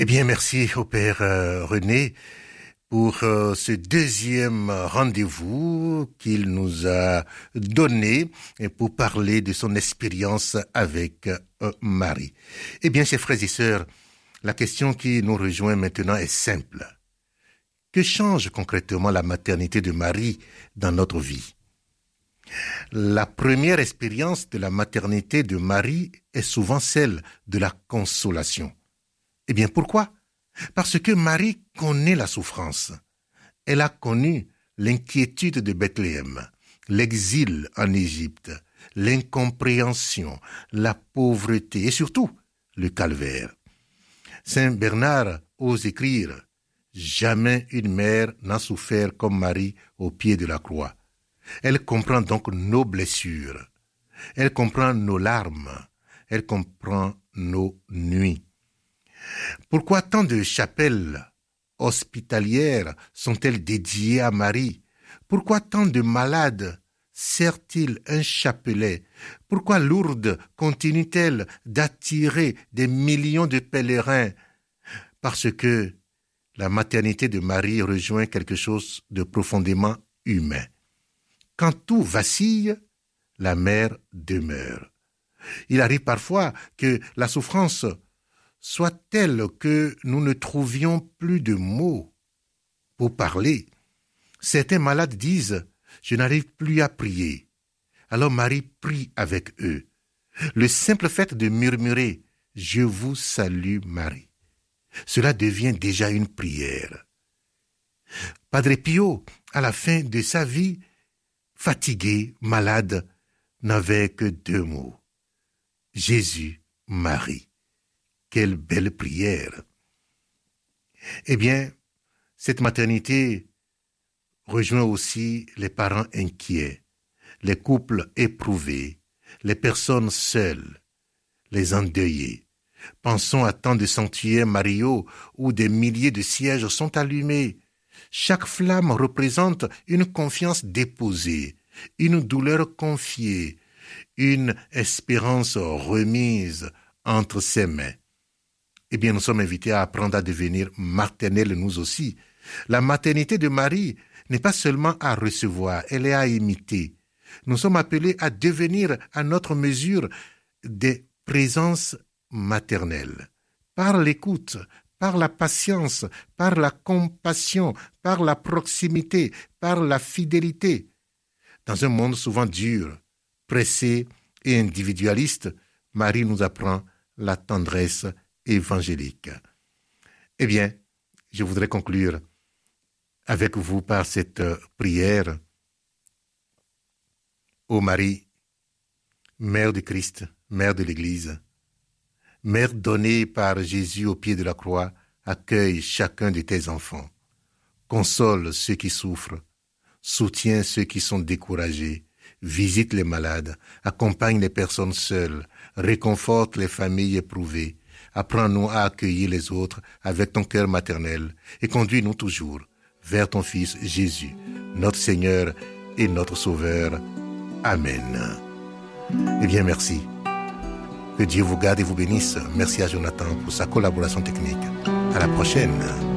Eh bien, merci au Père René pour ce deuxième rendez-vous qu'il nous a donné pour parler de son expérience avec Marie. Eh bien, chers frères et sœurs, la question qui nous rejoint maintenant est simple. Que change concrètement la maternité de Marie dans notre vie? La première expérience de la maternité de Marie est souvent celle de la consolation. Eh bien, pourquoi? Parce que Marie connaît la souffrance. Elle a connu l'inquiétude de Bethléem, l'exil en Égypte, l'incompréhension, la pauvreté et surtout le calvaire. Saint Bernard ose écrire « Jamais une mère n'a souffert comme Marie au pied de la croix. Elle comprend donc nos blessures. Elle comprend nos larmes. Elle comprend nos nuits. » Pourquoi tant de chapelles hospitalières sont-elles dédiées à Marie? Pourquoi tant de malades serrent-ils un chapelet? Pourquoi Lourdes continue-t-elle d'attirer des millions de pèlerins? Parce que la maternité de Marie rejoint quelque chose de profondément humain. Quand tout vacille, la mère demeure. Il arrive parfois que la souffrance soit telle que nous ne trouvions plus de mots pour parler. Certains malades disent « Je n'arrive plus à prier ». Alors Marie prie avec eux. Le simple fait de murmurer « Je vous salue Marie », cela devient déjà une prière. Padre Pio, à la fin de sa vie, fatigué, malade, n'avait que 2 mots. Jésus, Marie. Quelle belle prière! Eh bien, cette maternité rejoint aussi les parents inquiets, les couples éprouvés, les personnes seules, les endeuillés. Pensons à tant de sanctuaires mariaux où des milliers de cierges sont allumés. Chaque flamme représente une confiance déposée, une douleur confiée, une espérance remise entre ses mains. Eh bien, nous sommes invités à apprendre à devenir maternels nous aussi. La maternité de Marie n'est pas seulement à recevoir, elle est à imiter. Nous sommes appelés à devenir à notre mesure des présences maternelles. Par l'écoute, par la patience, par la compassion, par la proximité, par la fidélité. Dans un monde souvent dur, pressé et individualiste, Marie nous apprend la tendresse évangélique. Eh bien, je voudrais conclure avec vous par cette prière. Ô Marie, Mère du Christ, Mère de l'Église, Mère donnée par Jésus au pied de la croix, accueille chacun de tes enfants. Console ceux qui souffrent, soutiens ceux qui sont découragés, visite les malades, accompagne les personnes seules, réconforte les familles éprouvées. Apprends-nous à accueillir les autres avec ton cœur maternel et conduis-nous toujours vers ton Fils Jésus, notre Seigneur et notre Sauveur. Amen. Eh bien, merci. Que Dieu vous garde et vous bénisse. Merci à Jonathan pour sa collaboration technique. À la prochaine.